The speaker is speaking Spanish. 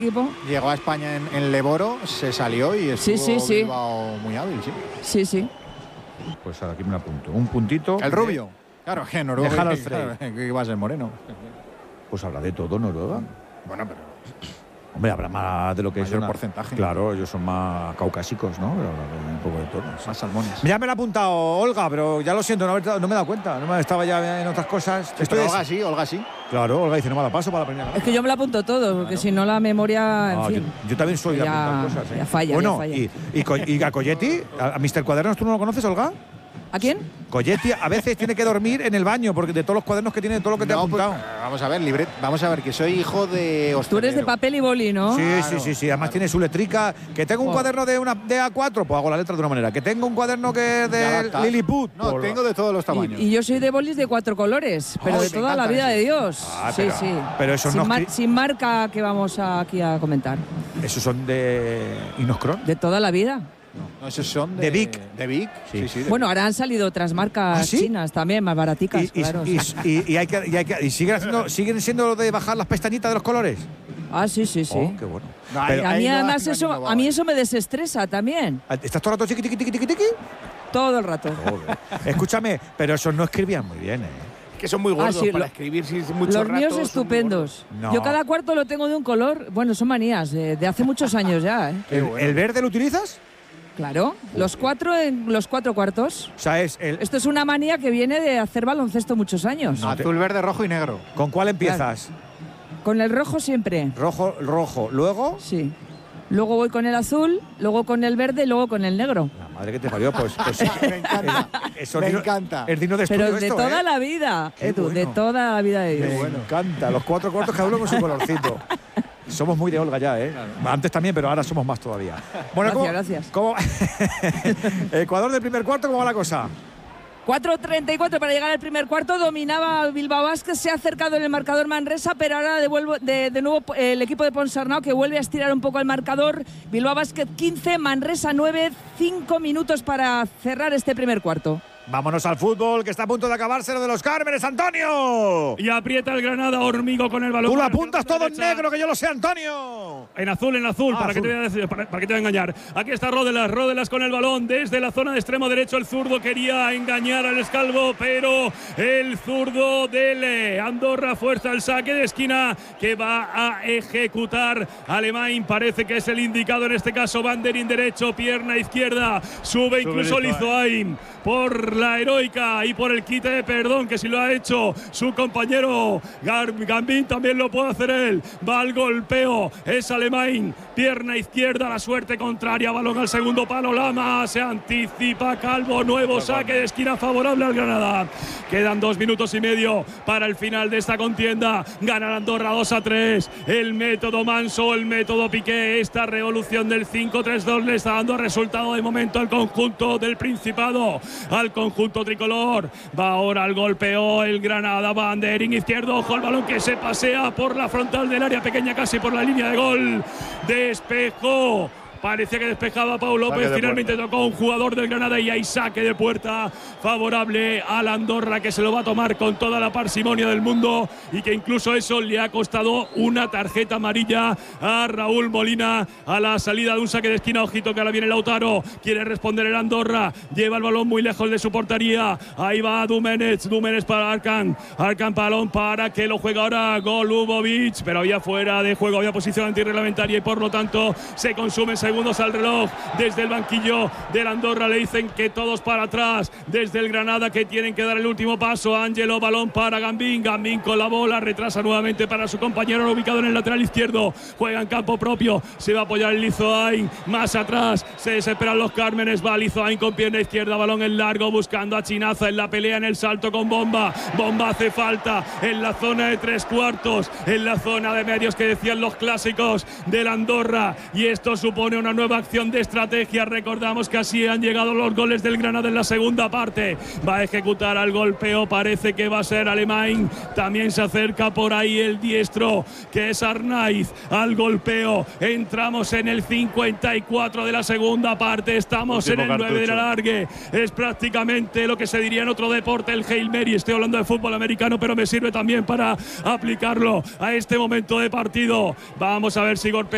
equipo. Llegó a España en Leboro, se salió y estuvo Bilbao muy hábil, Sí. Pues aquí me lo apunto. Un puntito. El rubio. Claro, que Noruega. Déjalo al Frey. Que va a ser moreno. Pues habla de todo Noruega. Bueno, pero hombre, habrá más de lo que es mayor porcentaje. Claro, ellos son más caucásicos, ¿no? Pero un poco de todo. Más salmones. Ya me lo ha apuntado Olga, pero ya lo siento, no me he dado cuenta. Estaba ya en otras cosas. Sí, pero Olga sí. Claro, Olga dice, no me la paso para la primera. Es que yo me lo apunto todo, porque si no la memoria, en fin. Yo también soy de apuntar cosas, ¿eh? Ya falla, bueno, ya falla. Y a Colletti, a Mr. Cuadernos, ¿tú no lo conoces, Olga? ¿A quién? Colletti a veces tiene que dormir en el baño, porque de todos los cuadernos que tiene, de todo lo que te ha apuntado. Pues, vamos a ver, que soy hijo de hostelero. Tú eres de papel y boli, ¿no? Sí, claro. sí. Además tiene su letrica. Que tengo un cuaderno de A4, pues hago la letra de una manera. Que tengo un cuaderno que es de Lilliput. No, pues tengo de todos los tamaños. Y yo soy de bolis de 4 colores, pero de toda la vida de Dios. Sí. Pero esos sin marca que vamos aquí a comentar. Esos son de Inoscron. De toda la vida. No, esos son de Vic. De Vic. Sí. Bueno, ahora han salido otras marcas chinas también, más baraticas, claro. Y siguen siendo de bajar las pestañitas de los colores. Sí. Oh, qué bueno. Pero a mí además a mí eso me desestresa también. ¿Estás todo el rato tiqui? Todo el rato. Joder. Escúchame, pero esos no escribían muy bien, ¿eh? Que son muy gordos para escribir mucho Los míos estupendos. No. Yo cada cuarto lo tengo de un color. Bueno, son manías de hace muchos años ya, ¿eh? ¿El verde lo utilizas? Claro, los 4 en los 4 cuartos. O sea, Esto es una manía que viene de hacer baloncesto muchos años. Azul, verde, rojo y negro. ¿Con cuál empiezas? Claro. Con el rojo siempre. Rojo. ¿Luego? Sí. Luego voy con el azul, luego con el verde y luego con el negro. La madre que te parió, pues me encanta. Me encanta. Es digno de estudio. Pero de esto, toda la vida, Edu, de toda la vida de Dios. Me encanta. Los 4 cuartos cada uno con su colorcito. Somos muy de Olga ya, ¿eh? Claro. Antes también, pero ahora somos más todavía. Bueno, gracias. Ecuador del primer cuarto, ¿cómo va la cosa? 4:34 para llegar al primer cuarto. Dominaba Bilbao Basket, se ha acercado en el marcador Manresa, pero ahora de nuevo el equipo de Ponsarnau que vuelve a estirar un poco el marcador. Bilbao Basket 15, Manresa 9, 5 minutos para cerrar este primer cuarto. Vámonos al fútbol, que está a punto de acabarse lo de los Cármenes, Antonio. Y aprieta el Granada, Hormigo con el balón. Tú lo apuntas todo en negro, que yo lo sé, Antonio. En azul, para que te voy a engañar. Aquí está Rodelas con el balón desde la zona de extremo derecho. El zurdo quería engañar al Escalvo, pero el zurdo de Andorra fuerza el saque de esquina que va a ejecutar Alemán. Parece que es el indicado en este caso. Banderín derecho, pierna izquierda. Sube incluso Lizoain por la heroica y por el quite de perdón que si lo ha hecho su compañero Gambín, también lo puede hacer él. Va al golpeo, es Alemán, pierna izquierda, la suerte contraria, balón al segundo palo, Lama, se anticipa Calvo, nuevo saque de esquina favorable al Granada. Quedan 2 minutos y medio para el final de esta contienda. Gana la Andorra 2-3. El método Manso, el método Piqué, esta revolución del 5-3-2 le está dando resultado de momento al conjunto del Principado, al conjunto tricolor. Va ahora al golpeo el Granada, Banderín izquierdo, ojo al balón que se pasea por la frontal del área pequeña, casi por la línea de gol. Despejó. Parecía que despejaba Pau López, finalmente tocó un jugador del Granada y hay saque de puerta favorable a la Andorra, que se lo va a tomar con toda la parsimonia del mundo y que incluso eso le ha costado una tarjeta amarilla a Raúl Molina a la salida de un saque de esquina. Ojito que ahora viene Lautaro, quiere responder el Andorra, lleva el balón muy lejos de su portería, ahí va Dumenez para Arkan balón para que lo juega ahora Golubovic, pero había fuera de juego, había posición antirreglamentaria y por lo tanto se consumen segundos al reloj. Desde el banquillo del Andorra le dicen que todos para atrás, desde el Granada que tienen que dar el último paso. Ángelo, balón para Gambín con la bola, retrasa nuevamente para su compañero ubicado en el lateral izquierdo, juega en campo propio, se va a apoyar el Lizoain, más atrás se desesperan los Cármenes, va Lizoain con pierna izquierda, balón en largo buscando a Chinaza en la pelea, en el salto con Bomba hace falta en la zona de 3 cuartos, en la zona de medios que decían los clásicos del Andorra, y esto supone una nueva acción de estrategia. Recordamos que así han llegado los goles del Granada en la segunda parte. Va a ejecutar al golpeo, parece que va a ser Alemán. También se acerca por ahí el diestro, que es Arnaiz, al golpeo. Entramos en el 54 de la segunda parte, estamos en el 9 del alargue. Es prácticamente lo que se diría en otro deporte, el Hail Mary. Estoy hablando de fútbol americano, pero me sirve también para aplicarlo a este momento de partido. Vamos a ver si golpea